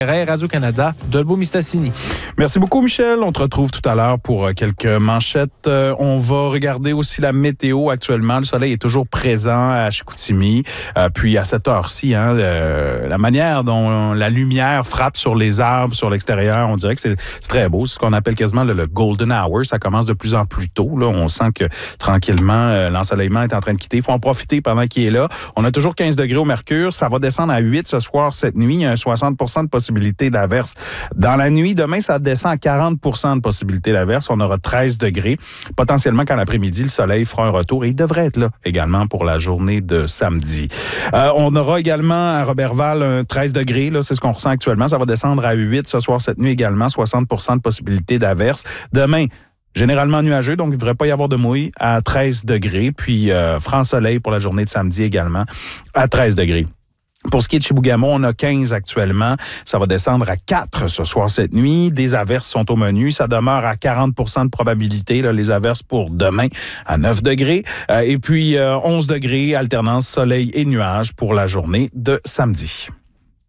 Radio-Canada, Dolbeau-Mistassini. Merci beaucoup, Michel. On te retrouve tout à l'heure pour quelques manchettes. On va regarder aussi la météo actuellement. Le soleil est toujours présent à Chicoutimi. Puis à cette heure-ci, la manière dont la lumière frappe sur les arbres, sur l'extérieur, on dirait que c'est très beau. C'est ce qu'on appelle quasiment le golden hour. Ça commence de plus en plus tôt. Là. On sent que tranquillement, l'ensoleillement est en train de quitter. Il faut en profiter pendant qu'il est là. On a toujours 15 degrés au mercure. Ça va descendre à 8 ce soir, cette nuit. Il y a un 60 de possibilité d'averse. Dans la nuit, demain, ça descend à 40 de possibilité d'averse. On aura 13 degrés. Potentiellement, qu'en après-midi, le soleil fera un retour et il devrait être là également pour la journée de samedi. On aura également à Roberval un 13 degrés. Là, c'est ce qu'on ressent actuellement. Ça va descendre à 8 ce soir, cette nuit également. 60 de possibilité d'averse. Demain, généralement nuageux, donc il ne devrait pas y avoir de mouille à 13 degrés. Puis, franc soleil pour la journée de samedi également à 13 degrés. Pour ce qui est de Chibougamau, on a 15 actuellement. Ça va descendre à 4 ce soir, cette nuit. Des averses sont au menu. Ça demeure à 40 de probabilité, là, les averses pour demain à 9 degrés. Et puis 11 degrés, alternance soleil et nuages pour la journée de samedi.